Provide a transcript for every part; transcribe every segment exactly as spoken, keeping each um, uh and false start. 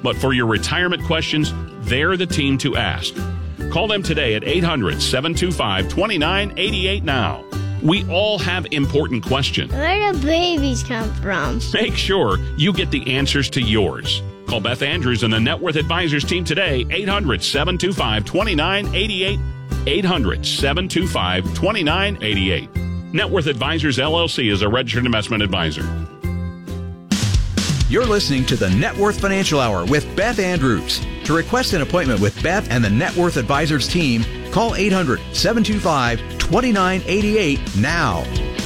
But for your retirement questions, they're the team to ask. Call them today at eight hundred, seven two five, two nine eight eight now. We all have important questions. Where do babies come from? Make sure you get the answers to yours. Call Beth Andrews and the Net Worth Advisors team today, eight hundred, seven two five, two nine eight eight, eight hundred, seven two five, two nine eight eight. Net Worth Advisors, L L C is a registered investment advisor. You're listening to the Net Worth Financial Hour with Beth Andrews. To request an appointment with Beth and the Net Worth Advisors team, call eight hundred, seven two five, two nine eight eight now.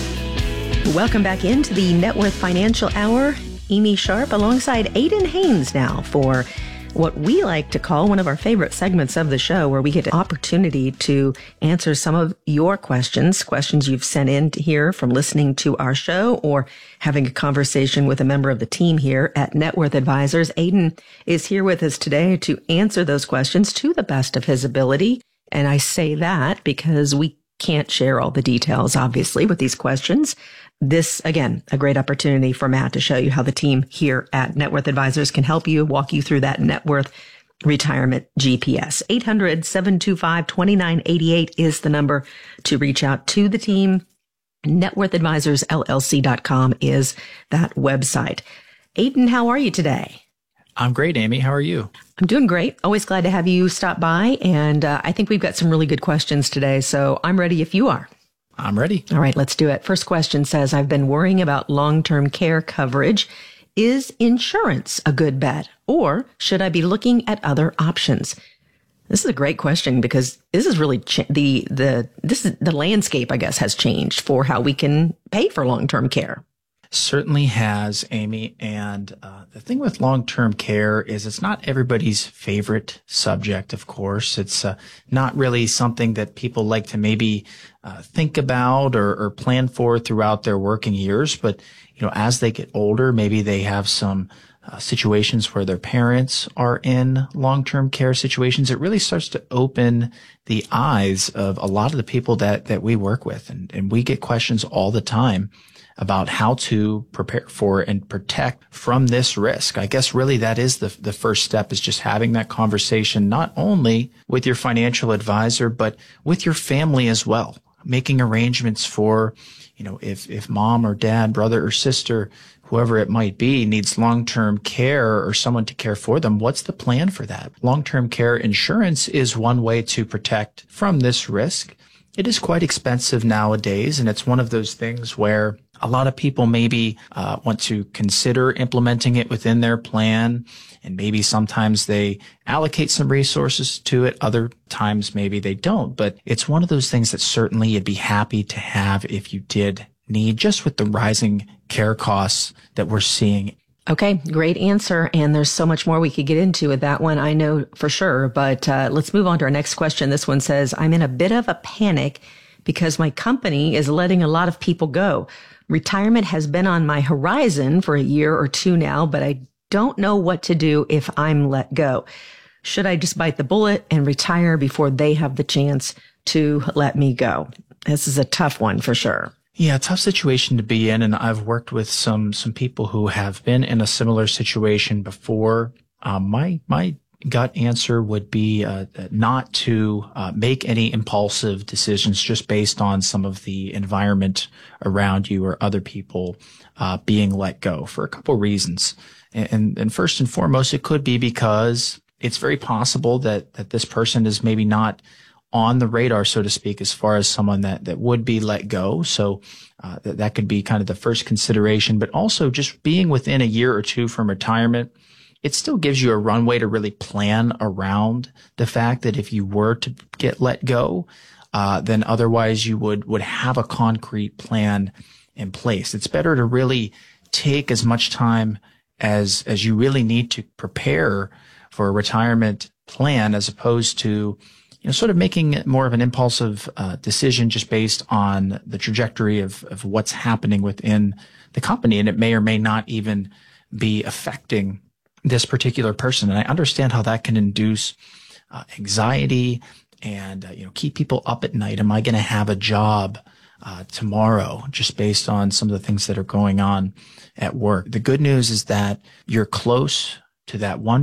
Welcome back into the Net Worth Financial Hour. Amy Sharp alongside Aiden Haynes now for what we like to call one of our favorite segments of the show, where we get the opportunity to answer some of your questions, questions you've sent in to here from listening to our show or having a conversation with a member of the team here at Net Worth Advisors. Aiden is here with us today to answer those questions to the best of his ability. And I say that because we can't share all the details, obviously, with these questions. This, again, a great opportunity for Matt to show you how the team here at Net Worth Advisors can help you, walk you through that net worth retirement G P S. eight hundred, seven two five, two nine eight eight is the number to reach out to the team. net worth advisors L L C dot com is that website. Aiden, how are you today? I'm great, Amy. How are you? I'm doing great. Always glad to have you stop by. And uh, I think we've got some really good questions today. So I'm ready if you are. I'm ready. All right, let's do it. First question says, I've been worrying about long-term care coverage. Is insurance a good bet, or should I be looking at other options? This is a great question because this is really cha- the the this is the landscape, I guess, has changed for how we can pay for long-term care. Certainly has, Amy. And uh, the thing with long-term care is it's not everybody's favorite subject, of course. It's uh, not really something that people like to maybe uh, think about or, or plan for throughout their working years. But, you know, as they get older, maybe they have some uh, situations where their parents are in long-term care situations. It really starts to open the eyes of a lot of the people that, that we work with. And, and we get questions all the time about how to prepare for and protect from this risk. I guess really that is the the first step, is just having that conversation, not only with your financial advisor, but with your family as well. Making arrangements for, you know, if, if mom or dad, brother or sister, whoever it might be, needs long-term care or someone to care for them, what's the plan for that? Long-term care insurance is one way to protect from this risk. It is quite expensive nowadays, and it's one of those things where a lot of people maybe uh, want to consider implementing it within their plan, and maybe sometimes they allocate some resources to it. Other times maybe they don't, but it's one of those things that certainly you'd be happy to have if you did need, just with the rising care costs that we're seeing. Okay, great answer. And there's so much more we could get into with that one, I know for sure. But uh, let's move on to our next question. This one says, I'm in a bit of a panic because my company is letting a lot of people go. Retirement has been on my horizon for a year or two now, but I don't know what to do if I'm let go. Should I just bite the bullet and retire before they have the chance to let me go? This is a tough one for sure. Yeah, tough situation to be in. And I've worked with some, some people who have been in a similar situation before. Um, my, my gut answer would be, uh, not to, uh, make any impulsive decisions just based on some of the environment around you or other people, uh, being let go for a couple reasons. And, and first and foremost, it could be because it's very possible that, that this person is maybe not on the radar, so to speak, as far as someone that, that would be let go. So uh, that, that could be kind of the first consideration, but also just being within a year or two from retirement, it still gives you a runway to really plan around the fact that if you were to get let go, uh, then otherwise you would, would have a concrete plan in place. It's better to really take as much time as, as you really need to prepare for a retirement plan, as opposed to, you know, sort of making more of an impulsive uh, decision just based on the trajectory of, of what's happening within the company. And it may or may not even be affecting this particular person. And I understand how that can induce uh, anxiety and, uh, you know, keep people up at night. Am I going to have a job uh, tomorrow, just based on some of the things that are going on at work? The good news is that you're close to that one